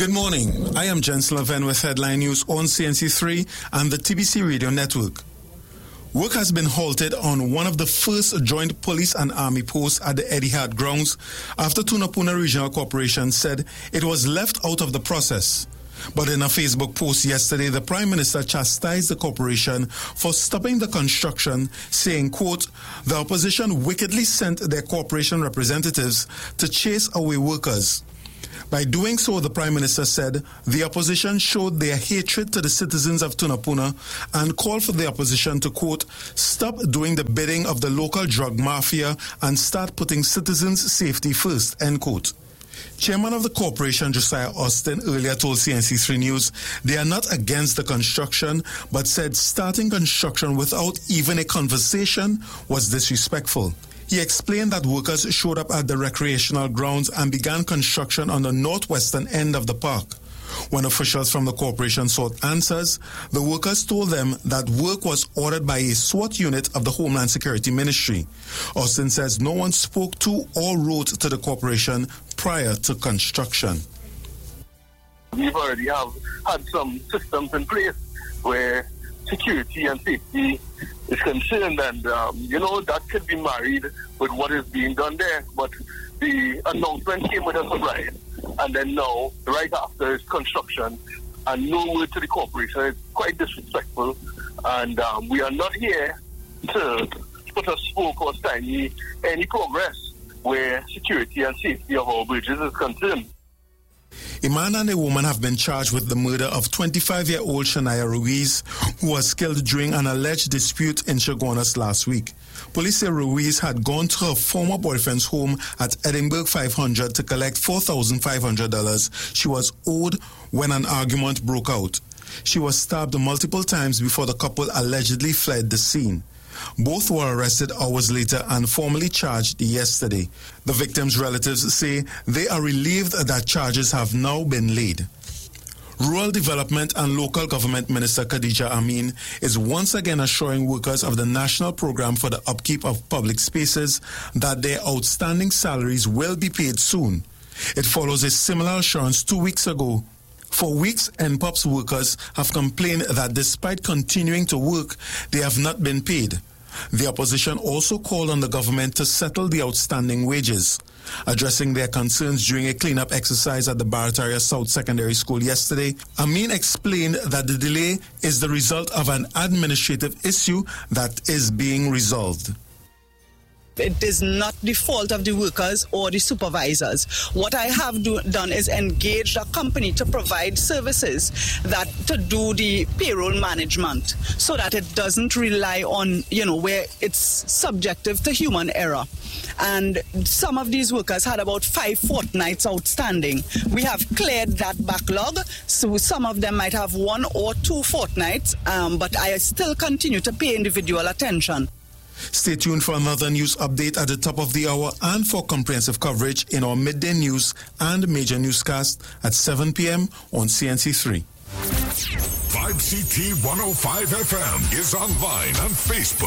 Good morning. I am Jens Leven with Headline News on CNC3 and the TBC Radio Network. Work has been halted on one of the first joint police and army posts at the Etihad grounds after Tunapuna Regional Corporation said it was left out of the process. But in a Facebook post yesterday, the Prime Minister chastised the corporation for stopping the construction, saying, quote, "The opposition wickedly sent their corporation representatives to chase away workers." By doing so, the Prime Minister said, the opposition showed their hatred to the citizens of Tunapuna and called for the opposition to, quote, "stop doing the bidding of the local drug mafia and start putting citizens' safety first," end quote. Chairman of the corporation, Josiah Austin, earlier told CNC3 News they are not against the construction, but said starting construction without even a conversation was disrespectful. He explained that workers showed up at the recreational grounds and began construction on the northwestern end of the park. When officials from the corporation sought answers, the workers told them that work was ordered by a SWAT unit of the Homeland Security Ministry. Austin says no one spoke to or wrote to the corporation prior to construction. We've already had some systems in place where security and safety is concerned, and that could be married with what is being done there. But the announcement came with a surprise, and then now, right after, is construction, and no word to the corporation. It's quite disrespectful, and we are not here to put a spoke or stymie any progress where security and safety of our bridges is concerned. A man and a woman have been charged with the murder of 25-year-old Shania Ruiz, who was killed during an alleged dispute in Chaguanas last week. Police say Ruiz had gone to her former boyfriend's home at Edinburgh 500 to collect $4,500 she was owed when an argument broke out. She was stabbed multiple times before the couple allegedly fled the scene. Both were arrested hours later and formally charged yesterday. The victims' relatives say they are relieved that charges have now been laid. Rural Development and Local Government Minister Khadija Amin is once again assuring workers of the National Program for the Upkeep of Public Spaces that their outstanding salaries will be paid soon. It follows a similar assurance 2 weeks ago. For weeks, NPOP's workers have complained that despite continuing to work, they have not been paid. The opposition also called on the government to settle the outstanding wages. Addressing their concerns during a cleanup exercise at the Barataria South Secondary School yesterday, Amin explained that the delay is the result of an administrative issue that is being resolved. It is not the fault of the workers or the supervisors. What I have done is engaged a company to provide services to do the payroll management so that it doesn't rely on, where it's subjective to human error. And some of these workers had about 5 fortnights outstanding. We have cleared that backlog, so some of them might have 1 or 2 fortnights, but I still continue to pay individual attention. Stay tuned for another news update at the top of the hour and for comprehensive coverage in our midday news and major newscast at 7 p.m. on CNC3. 5CT 105 FM is online on Facebook.